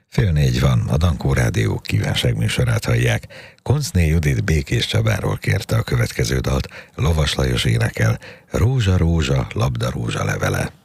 3:30 van, a Dankó Rádió kívánságműsorát hallják. Koncné Judit Békés Csabáról kérte a következő dalt, Lovas Lajos énekel, Rózsa, rózsa, labda rózsa levele.